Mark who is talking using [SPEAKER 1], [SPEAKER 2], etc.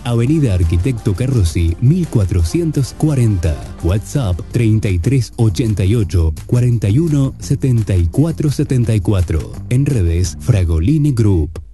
[SPEAKER 1] Avenida Arquitecto Carrossi, 1440. WhatsApp 3388 41 74 74. En redes Fragolini Group.